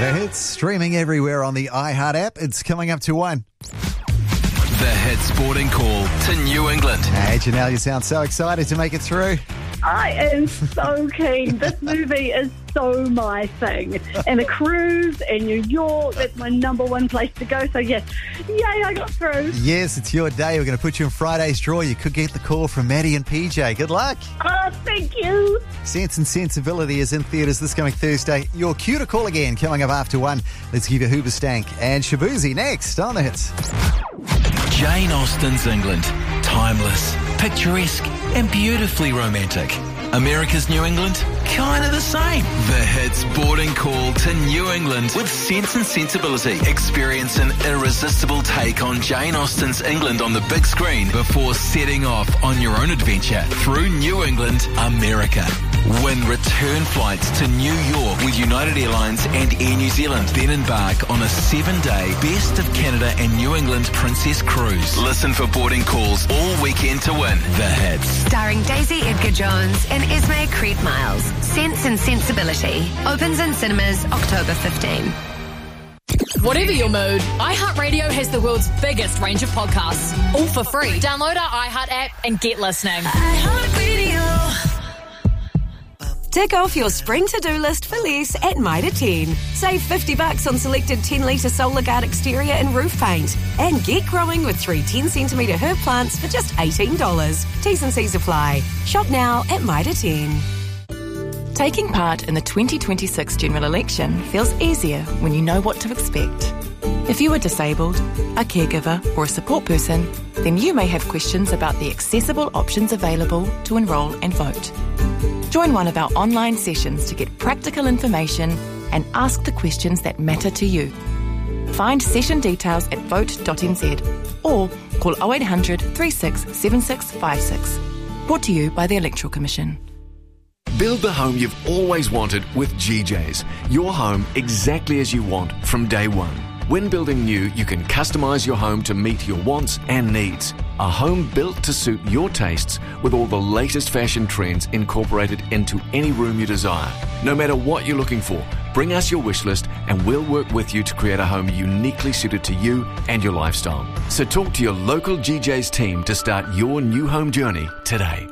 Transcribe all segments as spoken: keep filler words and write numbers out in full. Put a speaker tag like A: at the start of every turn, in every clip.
A: The hits streaming everywhere on the iHeart app. It's coming up to one.
B: The Hit Sporting Call to New England.
A: Hey, Janelle, you sound so excited to make it through.
C: I am so keen. This movie is so my thing. And a cruise in New York, that's my number one place to go. So, yes, yay, I got through.
A: Yes, it's your day. We're going to put you in Friday's draw. You could get the call from Maddie and P J. Good luck.
C: Oh, thank you.
A: Sense and Sensibility is in theatres this coming Thursday. Your cue to call again coming up after one. Let's give you Hoobastank and Shabuzi next on The Hits.
B: Jane Austen's England. Timeless, picturesque, and beautifully romantic. America's New England? Kind of the same. The Hit Sporting Call to New England with Sense and Sensibility. Experience an irresistible take on Jane Austen's England on the big screen before setting off on your own adventure through New England, America. Win return flights to New York with United Airlines and Air New Zealand. Then embark on a seven-day Best of Canada and New England Princess Cruise. Listen for boarding calls all weekend to win. The Hits.
D: Starring Daisy Edgar Jones and Esme Creed Miles. Sense and Sensibility. Opens in cinemas October fifteenth.
E: Whatever your mood, iHeartRadio has the world's biggest range of podcasts. All for free. Download our iHeart app and get listening.
D: iHeartRadio.
F: Tick off your spring to-do list for less at Mitre ten. Save fifty bucks on selected ten litre Solar Guard exterior and roof paint. And get growing with three ten centimetre herb plants for just eighteen dollars. T's and C's apply. Shop now at Mitre ten.
G: Taking part in the twenty twenty-six general election feels easier when you know what to expect. If you are disabled, a caregiver or a support person, then you may have questions about the accessible options available to enrol and vote. Join one of our online sessions to get practical information and ask the questions that matter to you. Find session details at vote dot n z or call oh eight hundred, three six seven six five six. Brought to you by the Electoral Commission.
H: Build the home you've always wanted with G J's. Your home exactly as you want from day one. When building new, you can customise your home to meet your wants and needs. A home built to suit your tastes with all the latest fashion trends incorporated into any room you desire. No matter what you're looking for, bring us your wish list and we'll work with you to create a home uniquely suited to you and your lifestyle. So talk to your local G J's team to start your new home journey today.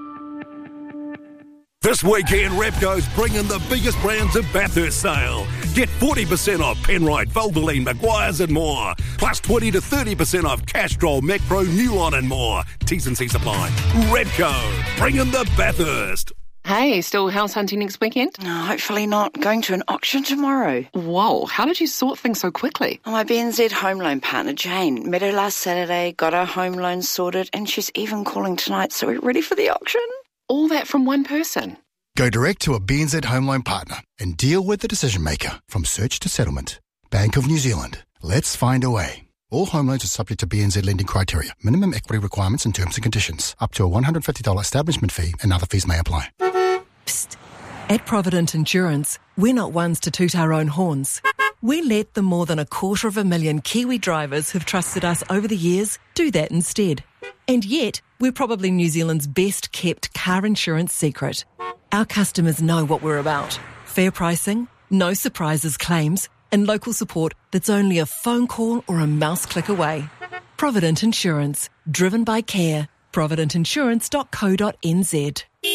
I: This weekend, Repco's bringing the biggest brands of Bathurst sale. Get forty percent off Penrite, Valvoline, Maguire's and more. Plus twenty to thirty percent off Castrol, Macpro, Newline and more. T's and C's apply. Repco, bringing the Bathurst.
J: Hey, still house hunting next weekend?
K: No, hopefully not. Going to an auction tomorrow.
J: Whoa, how did you sort things so quickly?
K: My B N Z home loan partner, Jane, met her last Saturday, got her home loan sorted, and she's even calling tonight, so we're ready for the auction.
J: All that from one person?
L: Go direct to a B N Z home loan partner and deal with the decision maker from search to settlement. Bank of New Zealand. Let's find a way. All home loans are subject to B N Z lending criteria, minimum equity requirements and terms and conditions. Up to a one hundred fifty dollars establishment fee and other fees may apply.
M: Psst. At Provident Insurance, we're not ones to toot our own horns. We let the more than a quarter of a million Kiwi drivers who've trusted us over the years do that instead. And yet, we're probably New Zealand's best kept car insurance secret. Our customers know what we're about. Fair pricing, no surprises claims, and local support that's only a phone call or a mouse click away. Provident Insurance, driven by care. provident insurance dot co dot n z.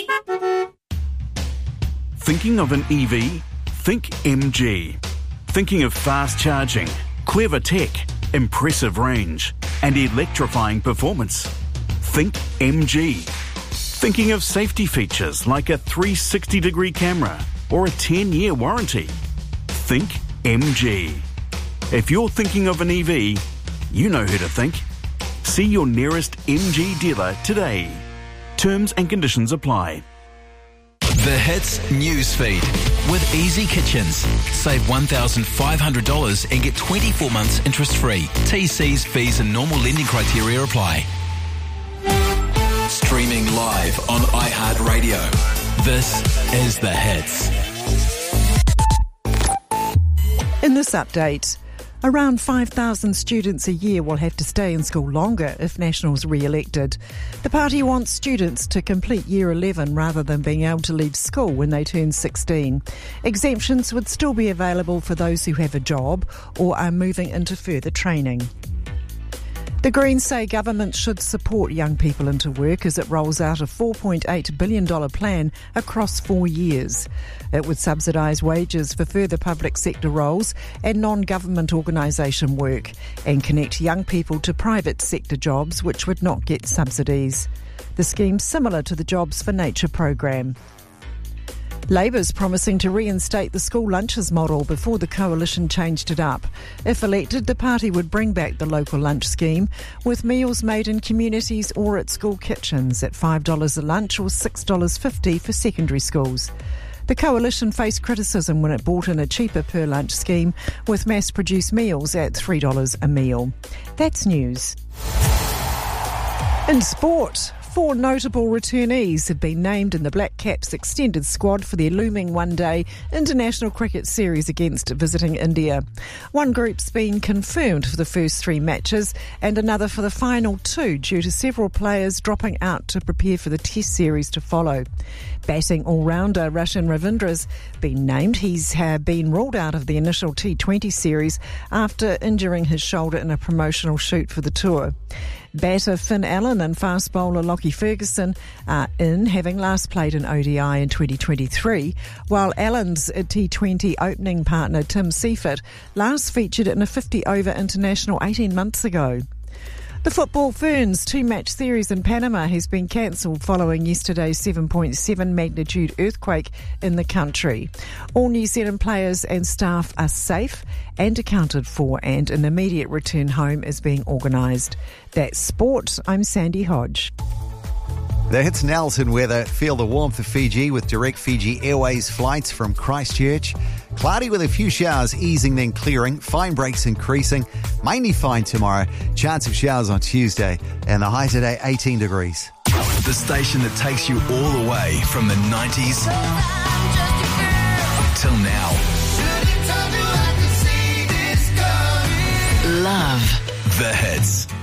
N: Thinking of an E V? Think M G. Thinking of fast charging, clever tech, impressive range, and electrifying performance? Think M G. Thinking of safety features like a three sixty degree camera or a ten year warranty? Think M G. If you're thinking of an E V, you know who to think. See your nearest M G dealer today. Terms and conditions apply.
B: The Hits Newsfeed with Easy Kitchens. Save one thousand five hundred dollars and get twenty-four months interest-free. T Cs, fees and normal lending criteria apply. Streaming live on iHeartRadio. This is The Hits.
O: In this update, Around five thousand students a year will have to stay in school longer if National's re-elected. The party wants students to complete Year eleven rather than being able to leave school when they turn sixteen. Exemptions would still be available for those who have a job or are moving into further training. The Greens say government should support young people into work as it rolls out a four point eight billion dollars plan across four years. It would subsidise wages for further public sector roles and non-government organisation work and connect young people to private sector jobs which would not get subsidies. The scheme's similar to the Jobs for Nature program. Labour's promising to reinstate the school lunches model before the coalition changed it up. If elected, the party would bring back the local lunch scheme, with meals made in communities or at school kitchens at five dollars a lunch or six dollars fifty for secondary schools. The coalition faced criticism when it brought in a cheaper per lunch scheme with mass-produced meals at three dollars a meal. That's news. In sport, four notable returnees have been named in the Black Caps extended squad for their looming one-day international cricket series against visiting India. One group's been confirmed for the first three matches and another for the final two due to several players dropping out to prepare for the test series to follow. Batting all-rounder Roshan Ravindra's been named. He's uh, been ruled out of the initial T twenty series after injuring his shoulder in a promotional shoot for the tour. Batter Finn Allen and fast bowler Lockie Ferguson are in, having last played an O D I in twenty twenty-three, while Allen's T twenty opening partner Tim Seifert last featured in a fifty-over international eighteen months ago. The Football Ferns two-match series in Panama has been cancelled following yesterday's seven point seven magnitude earthquake in the country. All New Zealand players and staff are safe and accounted for, and an immediate return home is being organised. That's sport. I'm Sandy Hodge.
A: The Hits Nelson weather. Feel the warmth of Fiji with direct Fiji Airways flights from Christchurch. Cloudy with a few showers easing then clearing. Fine breaks increasing. Mainly fine tomorrow. Chance of showers on Tuesday. And the high today, eighteen degrees.
B: The station that takes you all the way from the nineties till now. Love the hits.